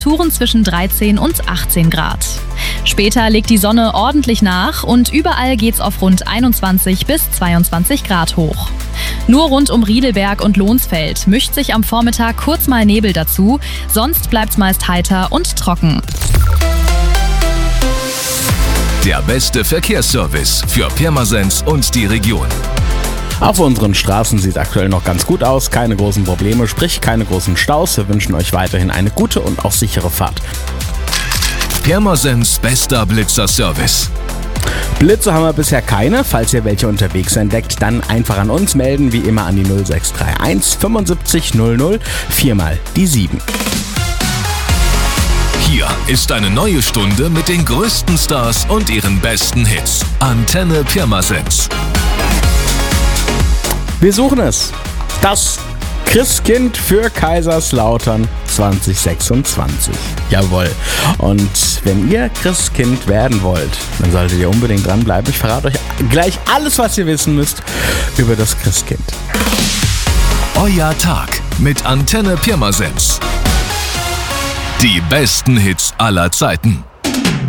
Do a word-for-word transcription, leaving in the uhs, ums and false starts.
Temperaturen zwischen dreizehn und achtzehn Grad. Später legt die Sonne ordentlich nach und überall geht's auf rund einundzwanzig bis zweiundzwanzig Grad hoch. Nur rund um Riedelberg und Lohnsfeld mischt sich am Vormittag kurz mal Nebel dazu, sonst bleibt's meist heiter und trocken. Der beste Verkehrsservice für Pirmasens und die Region. Auf unseren Straßen sieht aktuell noch ganz gut aus, keine großen Probleme, sprich keine großen Staus. Wir wünschen euch weiterhin eine gute und auch sichere Fahrt. Pirmasens bester Blitzer-Service. Blitze haben wir bisher keine. Falls ihr welche unterwegs entdeckt, dann einfach an uns melden, wie immer an die null sechs drei eins fünfundsiebzig null null, viermal die sieben. Hier ist eine neue Stunde mit den größten Stars und ihren besten Hits. Antenne Pirmasens. Wir suchen es. Das Christkind für Kaiserslautern zwanzig sechsundzwanzig. Jawohl. Und wenn ihr Christkind werden wollt, dann solltet ihr unbedingt dranbleiben. Ich verrate euch gleich alles, was ihr wissen müsst über das Christkind. Euer Tag mit Antenne Pirmasens. Die besten Hits aller Zeiten.